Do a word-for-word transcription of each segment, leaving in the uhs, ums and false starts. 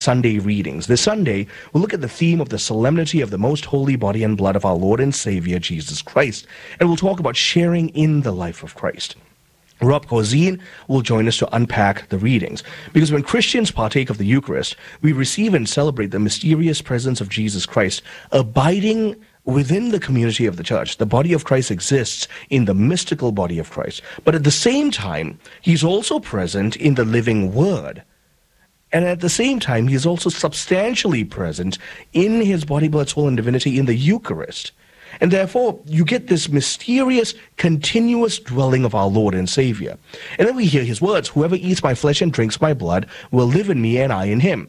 Sunday readings. This Sunday, we'll look at the theme of the solemnity of the most holy body and blood of our Lord and Savior, Jesus Christ. And we'll talk about sharing in the life of Christ. Rob Corzine will join us to unpack the readings. Because when Christians partake of the Eucharist, we receive and celebrate the mysterious presence of Jesus Christ abiding within the community of the church. The body of Christ exists in the mystical body of Christ. But at the same time, he's also present in the living Word. And at the same time, he is also substantially present in his body, blood, soul, and divinity in the Eucharist. And therefore, you get this mysterious, continuous dwelling of our Lord and Savior. And then we hear his words, "Whoever eats my flesh and drinks my blood will live in me and I in him."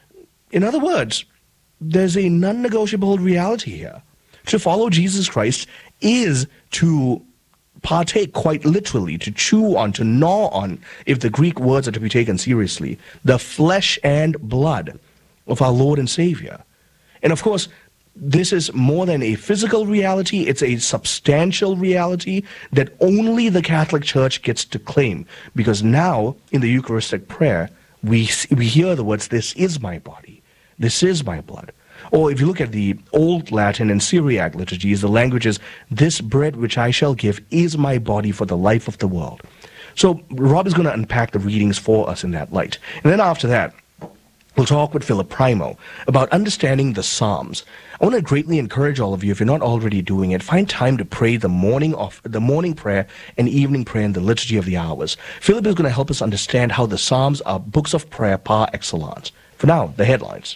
In other words, there's a non-negotiable reality here. To follow Jesus Christ is to partake quite literally, to chew on, to gnaw on, if the Greek words are to be taken seriously, the flesh and blood of our Lord and Savior. And of course, this is more than a physical reality, it's a substantial reality that only the Catholic Church gets to claim. Because now, in the Eucharistic prayer, we, we hear the words, "This is my body, this is my blood." Or if you look at the Old Latin and Syriac liturgies, the language is, "This bread which I shall give is my body for the life of the world." So Rob is going to unpack the readings for us in that light. And then after that, we'll talk with Philip Primo about understanding the Psalms. I want to greatly encourage all of you, if you're not already doing it, find time to pray the morning of the morning prayer and evening prayer in the Liturgy of the Hours. Philip is going to help us understand how the Psalms are books of prayer par excellence. For now, the headlines.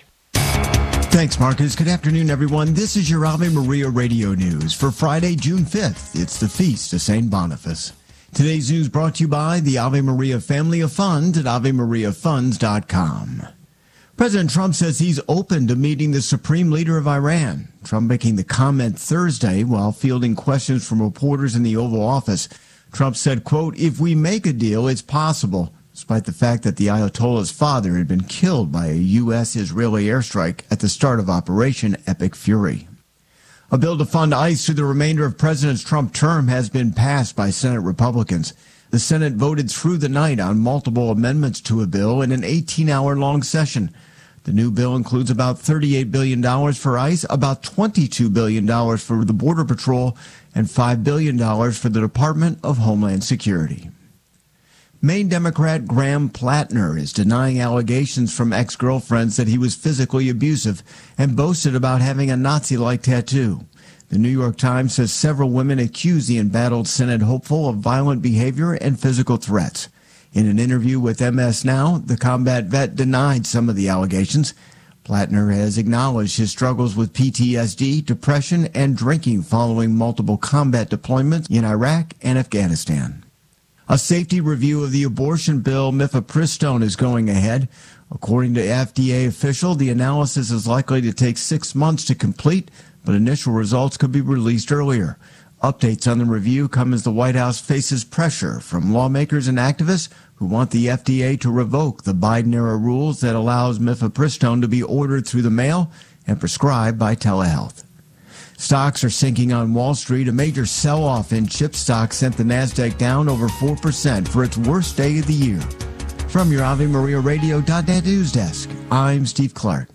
Thanks, Marcus. Good afternoon, everyone. This is your Ave Maria Radio News for Friday, June fifth. It's the Feast of Saint Boniface. Today's news brought to you by the Ave Maria Family of Funds at ave maria funds dot com. President Trump says he's open to meeting the supreme leader of Iran. Trump making the comment Thursday while fielding questions from reporters in the Oval Office. Trump said, quote, "If we make a deal, it's possible," despite the fact that the Ayatollah's father had been killed by a U S Israeli airstrike at the start of Operation Epic Fury. A bill to fund ICE through the remainder of President Trump's term has been passed by Senate Republicans. The Senate voted through the night on multiple amendments to a bill in an eighteen-hour-long session. The new bill includes about thirty-eight billion dollars for ICE, about twenty-two billion dollars for the Border Patrol, and five billion dollars for the Department of Homeland Security. Maine Democrat Graham Plattner is denying allegations from ex-girlfriends that he was physically abusive and boasted about having a Nazi-like tattoo. The New York Times says several women accuse the embattled Senate hopeful of violent behavior and physical threats. In an interview with M S Now, the combat vet denied some of the allegations. Plattner has acknowledged his struggles with P T S D, depression, and drinking following multiple combat deployments in Iraq and Afghanistan. A safety review of the abortion bill mifepristone is going ahead. According to F D A official, the analysis is likely to take six months to complete, but initial results could be released earlier. Updates on the review come as the White House faces pressure from lawmakers and activists who want the F D A to revoke the Biden-era rules that allows mifepristone to be ordered through the mail and prescribed by telehealth. Stocks are sinking on Wall Street. A major sell-off in chip stocks sent the Nasdaq down over four percent for its worst day of the year. From your Ave Maria Radio dot net news desk, I'm Steve Clark.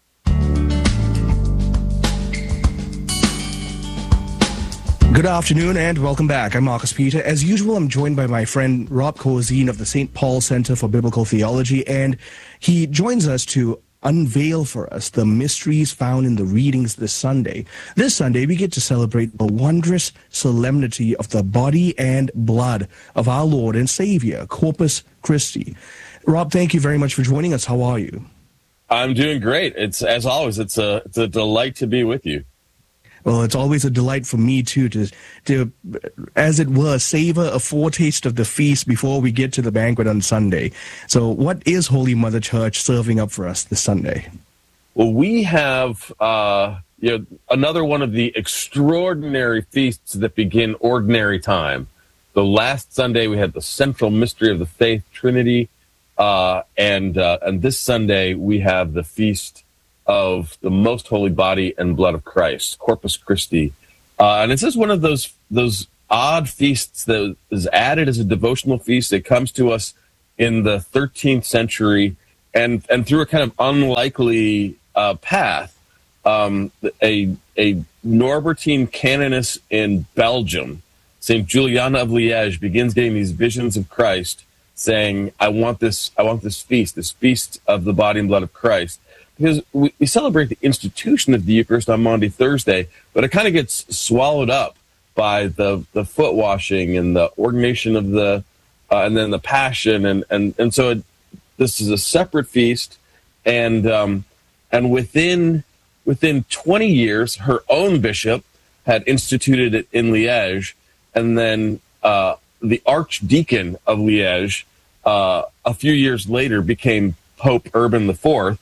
Good afternoon and welcome back. I'm Marcus Peter. As usual, I'm joined by my friend Rob Corzine of the Saint Paul Center for Biblical Theology, and he joins us to unveil for us the mysteries found in the readings this Sunday. This Sunday, we get to celebrate the wondrous solemnity of the body and blood of our Lord and Savior, Corpus Christi. Rob, thank you very much for joining us. How are you? I'm doing great. It's as always, it's a it's a delight to be with you. Well, it's always a delight for me, too, to, to, as it were, savor a foretaste of the feast before we get to the banquet on Sunday. So what is Holy Mother Church serving up for us this Sunday? Well, we have uh, you know, another one of the extraordinary feasts that begin ordinary time. The last Sunday, we had the central mystery of the faith, Trinity, uh, and uh, and this Sunday, we have the feast of the most holy body and blood of Christ, Corpus Christi. Uh, and it's just one of those those odd feasts that is added as a devotional feast. It comes to us in the thirteenth century, and and through a kind of unlikely uh, path, um, a a Norbertine canoness in Belgium, Saint Juliana of Liège, begins getting these visions of Christ, saying, "I want this. I want this feast, this feast of the body and blood of Christ." Because we, we celebrate the institution of the Eucharist on Maundy Thursday, but it kind of gets swallowed up by the, the foot washing and the ordination of the, uh, and then the Passion, and and and so it, this is a separate feast, and um, and within within twenty years, her own bishop had instituted it in Liège, and then uh, the Archdeacon of Liège, uh, a few years later, became Pope Urban the Fourth.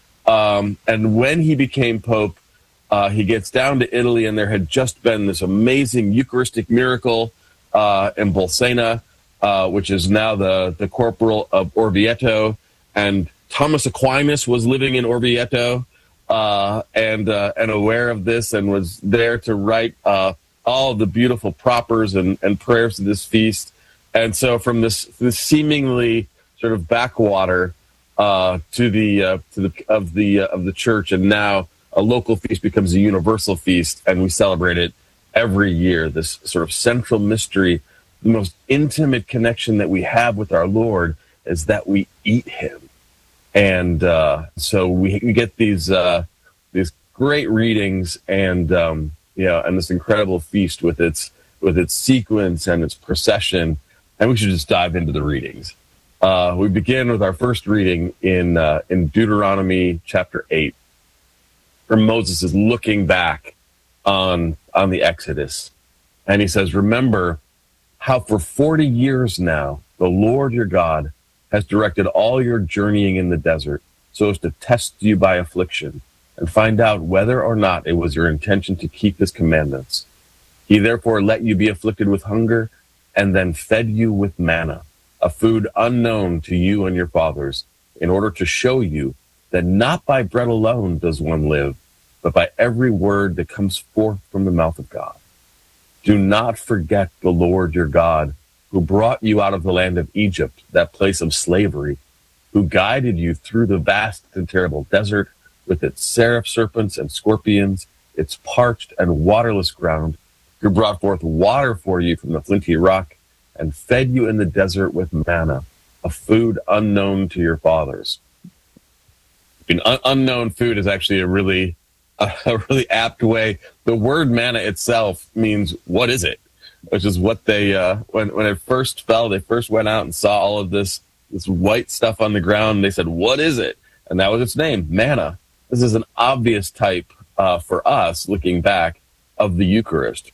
Um, and when he became Pope, uh, he gets down to Italy, and there had just been this amazing Eucharistic miracle uh, in Bolsena, uh, which is now the, the corporal of Orvieto. And Thomas Aquinas was living in Orvieto uh, and uh, and aware of this, and was there to write uh, all the beautiful propers and, and prayers of this feast. And so from this, this seemingly sort of backwater Uh, to the uh, to the of the uh, of the church, and now a local feast becomes a universal feast, and we celebrate it every year. This sort of central mystery, the most intimate connection that we have with our Lord, is that we eat Him, and uh, so we, we get these uh, these great readings, and um, you know, and this incredible feast with its with its sequence and its procession, and we should just dive into the readings. Uh, we begin with our first reading in uh, in Deuteronomy chapter eight, where Moses is looking back on on the Exodus, and he says, "Remember how for forty years now the Lord your God has directed all your journeying in the desert, so as to test you by affliction, and find out whether or not it was your intention to keep His commandments. He therefore let you be afflicted with hunger, and then fed you with manna, a food unknown to you and your fathers, in order to show you that not by bread alone does one live, but by every word that comes forth from the mouth of God. Do not forget the Lord your God, who brought you out of the land of Egypt, that place of slavery, who guided you through the vast and terrible desert, with its seraph serpents and scorpions, its parched and waterless ground, who brought forth water for you from the flinty rock, and fed you in the desert with manna, a food unknown to your fathers." I mean, un- unknown food is actually a really, uh, a really apt way. The word manna itself means "what is it," which is what they uh, when when it first fell, they first went out and saw all of this this white stuff on the ground. And they said, "What is it?" And that was its name, manna. This is an obvious type uh, for us, looking back, of the Eucharist.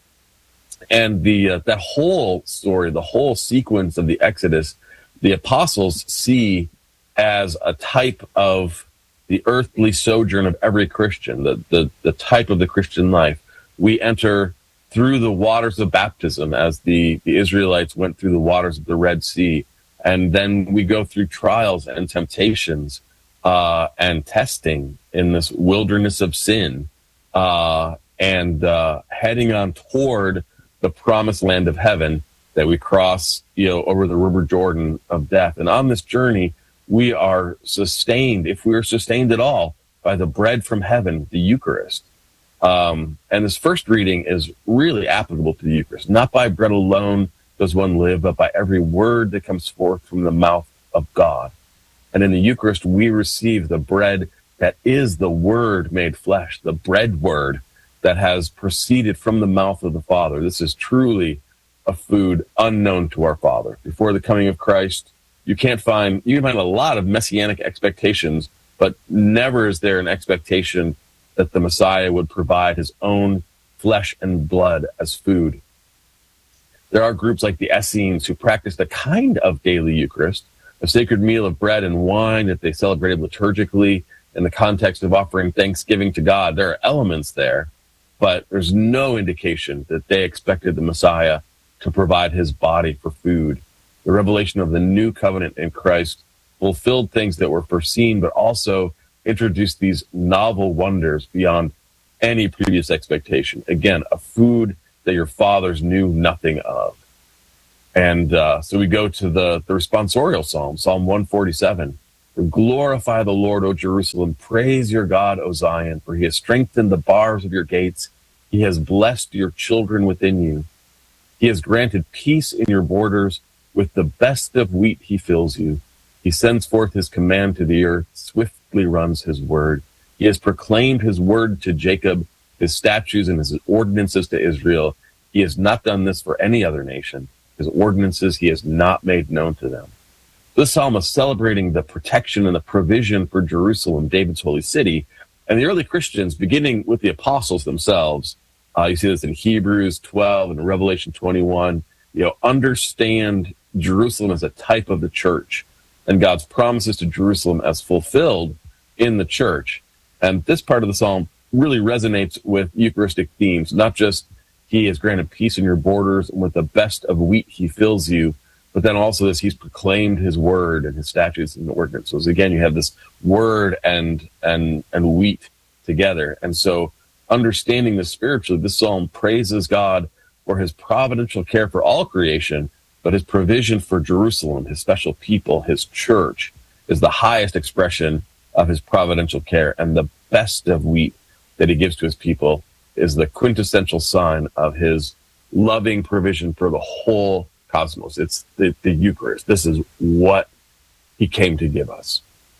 And the uh, that whole story, the whole sequence of the Exodus, the apostles see as a type of the earthly sojourn of every Christian, the, the, the type of the Christian life. We enter through the waters of baptism, as the, the Israelites went through the waters of the Red Sea. And then we go through trials and temptations uh, and testing in this wilderness of sin, uh, and uh, heading on toward the promised land of heaven, that we cross, you know, over the river Jordan of death. And on this journey, we are sustained, if we are sustained at all, by the bread from heaven, the Eucharist. Um, and this first reading is really applicable to the Eucharist. Not by bread alone does one live, but by every word that comes forth from the mouth of God. And in the Eucharist, we receive the bread that is the Word made flesh, the bread word that has proceeded from the mouth of the Father. This is truly a food unknown to our Father. Before the coming of Christ, you can't find, you can find a lot of messianic expectations, but never is there an expectation that the Messiah would provide his own flesh and blood as food. There are groups like the Essenes who practiced a kind of daily Eucharist, a sacred meal of bread and wine that they celebrated liturgically in the context of offering thanksgiving to God. There are elements there, but there's no indication that they expected the Messiah to provide his body for food. The revelation of the new covenant in Christ fulfilled things that were foreseen, but also introduced these novel wonders beyond any previous expectation. Again, a food that your fathers knew nothing of. And uh, so we go to the, the responsorial psalm, Psalm one forty-seven. Glorify the Lord, O Jerusalem. Praise your God, O Zion, for he has strengthened the bars of your gates. He has blessed your children within you. He has granted peace in your borders. With the best of wheat he fills you. He sends forth his command to the earth, swiftly runs his word. He has proclaimed his word to Jacob, his statutes and his ordinances to Israel. He has not done this for any other nation. His ordinances he has not made known to them. This psalm is celebrating the protection and the provision for Jerusalem, David's holy city. And the early Christians, beginning with the apostles themselves, uh, you see this in Hebrews twelve and Revelation twenty-one, you know, understand Jerusalem as a type of the church and God's promises to Jerusalem as fulfilled in the church. And this part of the psalm really resonates with Eucharistic themes, not just he has granted peace in your borders, and with the best of wheat he fills you, but then also this, he's proclaimed his word and his statutes and ordinances. So again, you have this word and and and wheat together. And so understanding this spiritually, this psalm praises God for his providential care for all creation, but his provision for Jerusalem, his special people, his church, is the highest expression of his providential care. And the best of wheat that he gives to his people is the quintessential sign of his loving provision for the whole cosmos. It's the, the Eucharist. This is what he came to give us.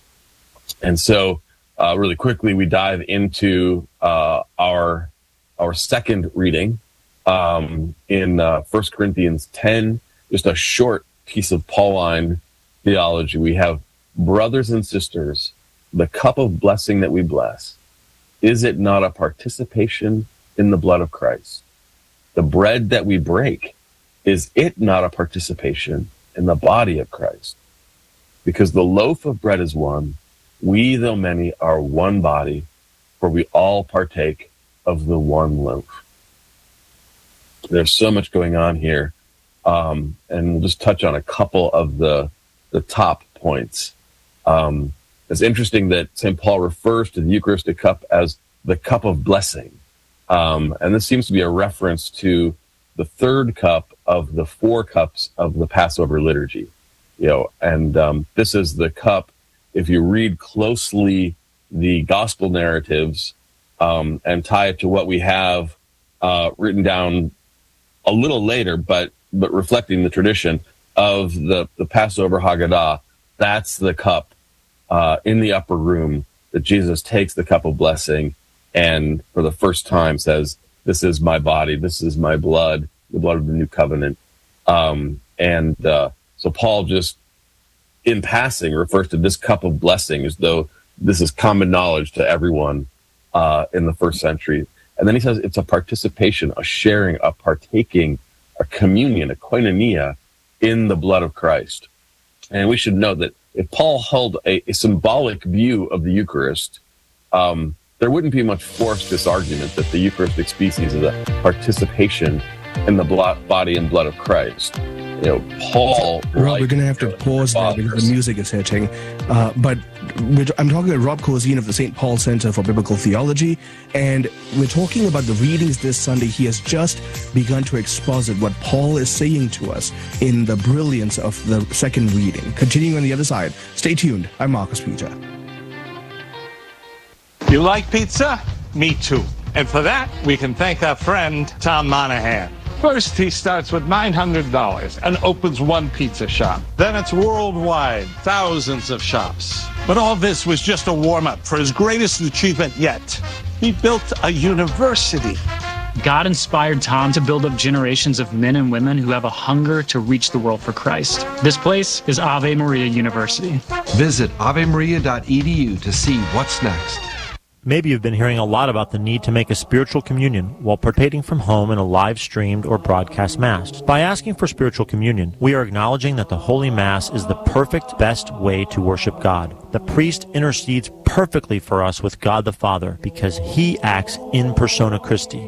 And so uh, really quickly, we dive into uh, our, our second reading um, in uh, First Corinthians ten, just a short piece of Pauline theology. We have, brothers and sisters, the cup of blessing that we bless, is it not a participation in the blood of Christ? The bread that we break, is it not a participation in the body of Christ? Because the loaf of bread is one, we, though many, are one body, for we all partake of the one loaf. There's so much going on here, um, and we'll just touch on a couple of the the top points. Um, it's interesting that Saint Paul refers to the Eucharistic cup as the cup of blessing. Um, and this seems to be a reference to the third cup of the four cups of the Passover liturgy. You know, and um, this is the cup, if you read closely the gospel narratives um, and tie it to what we have uh, written down a little later, but but reflecting the tradition of the, the Passover Haggadah, that's the cup uh, in the upper room that Jesus takes the cup of blessing and for the first time says, this is my body, this is my blood, the blood of the new covenant. Um, and uh, so Paul just, in passing, refers to this cup of blessing as though this is common knowledge to everyone uh, in the first century. And then he says it's a participation, a sharing, a partaking, a communion, a koinonia in the blood of Christ. And we should note that if Paul held a, a symbolic view of the Eucharist, um, there wouldn't be much force to this argument that the Eucharistic species is a participation in the blood, body and blood of Christ. You know, Paul... Rob, we're going to have to pause there because the music is hitting. Uh, but I'm talking to Rob Kozine of the Saint Paul Center for Biblical Theology, and we're talking about the readings this Sunday. He has just begun to exposit what Paul is saying to us in the brilliance of the second reading. Continuing on the other side. Stay tuned. I'm Marcus Peter. You like pizza? Me too. And for that, we can thank our friend, Tom Monahan. First, he starts with nine hundred dollars and opens one pizza shop. Then it's worldwide, thousands of shops. But all this was just a warm-up for his greatest achievement yet. He built a university. God inspired Tom to build up generations of men and women who have a hunger to reach the world for Christ. This place is Ave Maria University. Visit ave maria dot e d u to see what's next. Maybe you've been hearing a lot about the need to make a spiritual communion while partaking from home in a live-streamed or broadcast Mass. By asking for spiritual communion, we are acknowledging that the Holy Mass is the perfect, best way to worship God. The priest intercedes perfectly for us with God the Father because he acts in persona Christi.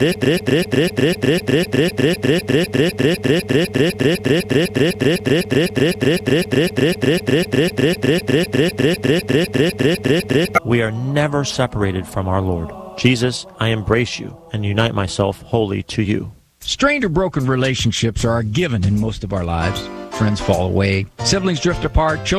We are never separated from our Lord. Jesus, I embrace you and unite myself wholly to you. Strained or broken relationships are a given in most of our lives. Friends fall away, siblings drift apart, children